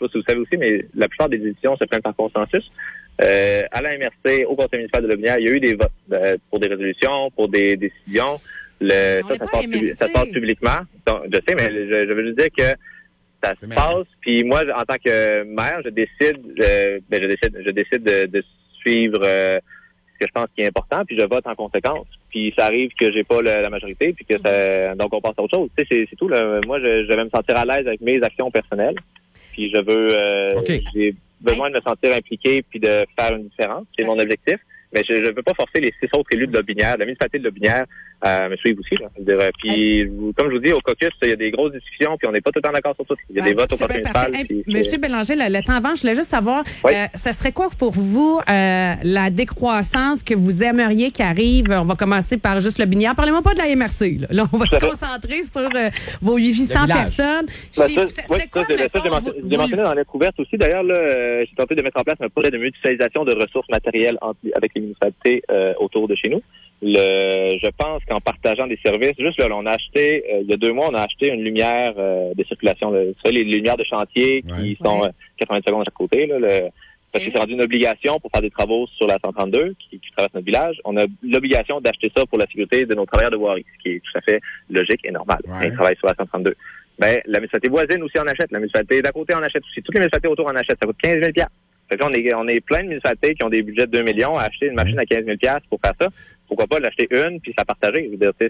sais pas si vous savez aussi, mais la plupart des décisions se prennent par consensus. À la MRC, au Conseil municipal de Lobinière, il y a eu des votes pour des résolutions, pour des décisions. Ça se passe publiquement. Donc, je sais, mais je veux juste dire que ça se passe. Puis moi, en tant que maire, je décide de suivre ce que je pense qui est important, puis je vote en conséquence. Puis ça arrive que j'ai pas la majorité, puis que donc on passe à autre chose. Tu sais, c'est tout. Là. Moi, je vais me sentir à l'aise avec mes actions personnelles. Puis je veux, j'ai besoin de me sentir impliqué puis de faire une différence. C'est mon objectif. Mais je ne veux pas forcer les 6 autres élus de Lobinière, de la municipalité de Lobinière, à me suivre aussi. Là. Puis, comme je vous dis, au caucus, il y a des grosses discussions, puis on n'est pas tout le temps d'accord sur tout. Il y a des votes au conseil municipal. Monsieur Bélanger, le temps avance. Je voulais juste savoir, ça serait quoi pour vous la décroissance que vous aimeriez qui arrive? On va commencer par juste Lobinière. Parlez-moi pas de la MRC. Là, on va se concentrer sur vos 800 personnes. J'ai mentionné dans lettre ouverte aussi. D'ailleurs, j'ai tenté de mettre en place un projet de mutualisation de ressources matérielles avec les municipalités autour de chez nous. Je pense qu'en partageant des services, juste là, on a acheté, il y a 2 mois, on a acheté une lumière de circulation. Vous savez, les lumières de chantier qui sont 80 secondes à chaque côté. Parce que c'est rendu une obligation pour faire des travaux sur la 132 qui traverse notre village. On a l'obligation d'acheter ça pour la sécurité de nos travailleurs de voirie, ce qui est tout à fait logique et normal. Ils travaillent sur la 132. Ben, la municipalité voisine aussi en achète. La municipalité d'à côté en achète aussi. Toutes les municipalités autour en achètent. Ça coûte 15 000 $. Fait que là, on est plein de municipalités qui ont des budgets de 2 millions à acheter une machine à 15 000 $ pour faire ça. Pourquoi pas l'acheter une puis la partager? Je veux dire,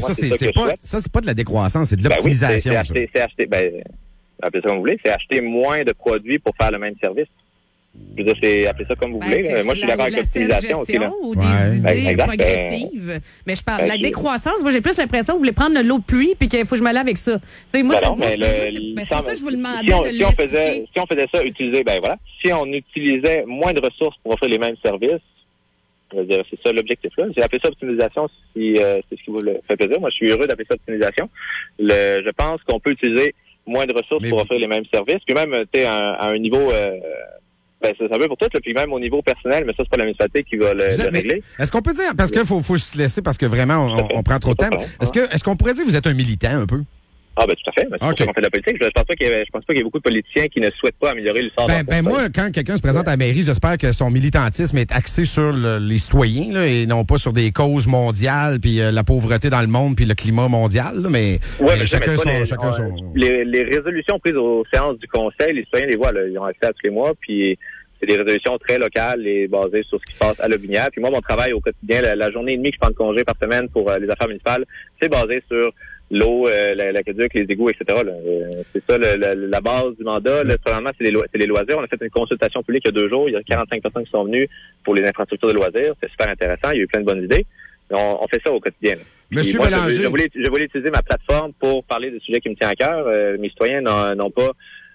c'est pas de la décroissance, c'est de l'optimisation. C'est acheter, appelez ça comme vous voulez, c'est acheter moins de produits pour faire le même service. Je veux dire, c'est appelez ça comme vous voulez. Moi, je suis d'accord avec l'optimisation aussi. Là. Ou des idées progressives. Mais je parle de la décroissance. Moi, j'ai plus l'impression que vous voulez prendre de l'eau de pluie puis qu'il faut que je me lave avec ça. C'est pour ça que je vous demandais si on faisait ça, si on utilisait moins de ressources pour offrir les mêmes services, je veux dire, c'est ça l'objectif là. J'ai appelé ça optimisation si c'est ce qui vous fait plaisir. Moi, je suis heureux d'appeler ça optimisation. Je pense qu'on peut utiliser moins de ressources pour offrir les mêmes services, puis même à un niveau ça veut pour tout, là, puis même au niveau personnel, mais ça, c'est pas la municipalité qui va le régler. Est-ce qu'on peut dire, parce qu'il faut se laisser, parce que vraiment, on prend trop de temps. Est-ce qu'on pourrait dire que vous êtes un militant un peu? Ah, tout à fait. C'est pour ça qu'on fait de la politique. Je pense pas qu'il y ait beaucoup de politiciens qui ne souhaitent pas améliorer le sort moi, quand quelqu'un se présente à la mairie, j'espère que son militantisme est axé sur les citoyens, là, et non pas sur des causes mondiales, puis la pauvreté dans le monde, puis le climat mondial, là, mais chacun son... Les résolutions prises aux séances du conseil, les citoyens les voient, là, ils ont accès à tous les mois, puis c'est des résolutions très locales et basées sur ce qui se passe à Lobinière. Puis moi, mon travail au quotidien, la journée et demie que je prends de congé par semaine pour les affaires municipales, c'est basé sur l'eau, l'aqueduc, les égouts, etc. Là. C'est ça la base du mandat. Là, premièrement, c'est les loisirs. On a fait une consultation publique il y a 2 jours. Il y a 45 personnes qui sont venues pour les infrastructures de loisirs. C'est super intéressant. Il y a eu plein de bonnes idées. On fait ça au quotidien. Monsieur Bélanger. Je voulais utiliser ma plateforme pour parler de sujets qui me tiennent à cœur. Mes citoyens n'ont pas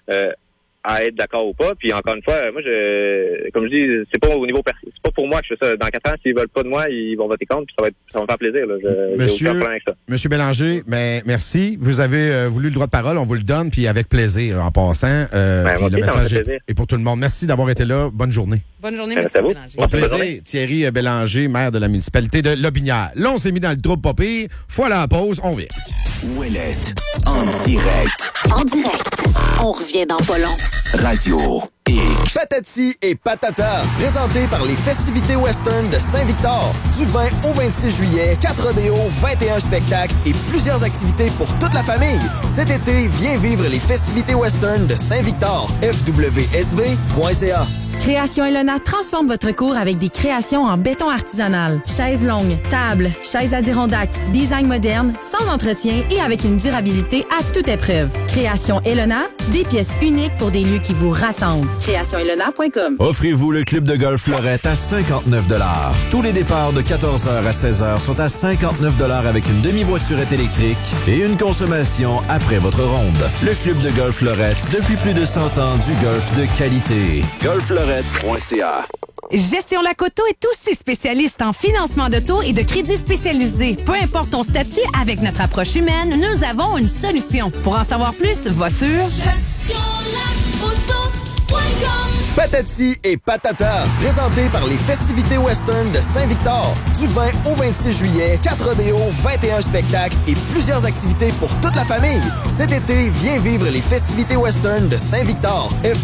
à être d'accord ou pas. Puis encore une fois, moi, comme je dis, c'est pas au niveau c'est pas pour moi que je fais ça. Dans 4 ans, s'ils veulent pas de moi, ils vont voter contre, puis ça va me faire plaisir. Là. J'ai aucun problème avec ça. Monsieur Bélanger, merci. Vous avez voulu le droit de parole, on vous le donne, puis avec plaisir en passant. Le message est pour tout le monde. Merci d'avoir été là. Bonne journée. Bonne journée, monsieur Bélanger. Bon plaisir. Thierry Bélanger, maire de la municipalité de Lobinière. Là, on s'est mis dans le trouble pas pire. Faut aller à la pause, on vient. Ouellette, en direct. En direct. On revient dans pas long. Radio X. Patati et Patata, présenté par les festivités western de Saint-Victor. Du 20 au 26 juillet, 4 rodéos, 21 spectacles et plusieurs activités pour toute la famille. Cet été, viens vivre les festivités western de Saint-Victor. fwsv.ca. Création Elona transforme votre cour avec des créations en béton artisanal. Chaises longues, tables, chaises Adirondack, design moderne, sans entretien et avec une durabilité à toute épreuve. Création Elona, des pièces uniques pour des lieux qui vous rassemblent. CréationElona.com. Offrez-vous le club de golf Fleurette à 59 $. Tous les départs de 14h à 16h sont à 59 $ avec une demi-voiturette électrique et une consommation après votre ronde. Le club de golf Fleurette, depuis plus de 100 ans, du golf de qualité. Golffleurette.ca. Gestion Lacoto est aussi spécialiste en financement d'auto et de crédits spécialisés. Peu importe ton statut, avec notre approche humaine, nous avons une solution. Pour en savoir plus, va sur gestionlacoto.com. Patati et Patata, présenté par les festivités western de Saint-Victor. Du 20 au 26 juillet, 4 rodéos, 21 spectacles et plusieurs activités pour toute la famille. Cet été, viens vivre les festivités western de Saint-Victor.